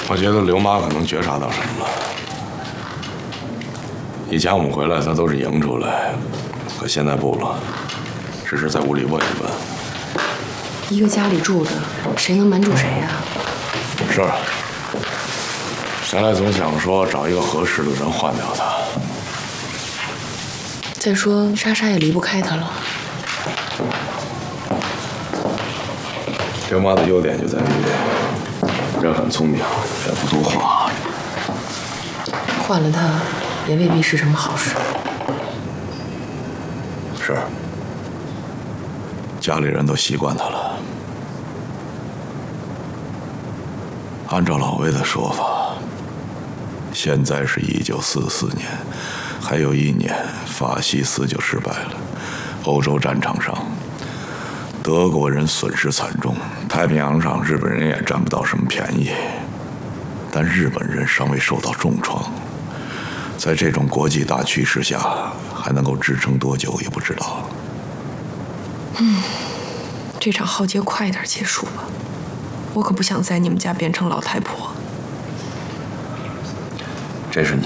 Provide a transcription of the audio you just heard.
我觉得刘妈可能觉察到什么了。以前我们回来，她都是迎出来，可现在不了，只是在屋里问一问。 一个家里住着，谁能瞒住谁呀？ 是。现在总想说找一个合适的人换掉她。 再说莎莎也离不开他了。 刘妈的优点就在于人很聪明，也不多话。 换了他，也未必是什么好事。 是。家里人都习惯她了。按照老魏的说法，现在是1944年，还有1年，法西斯就失败了。欧洲战场上，德国人损失惨重，太平洋上日本人也占不到什么便宜，但日本人尚未受到重创。在这种国际大趋势下，还能够支撑多久也不知道。 这场浩劫快一点结束吧，我可不想在你们家变成老太婆。 这是你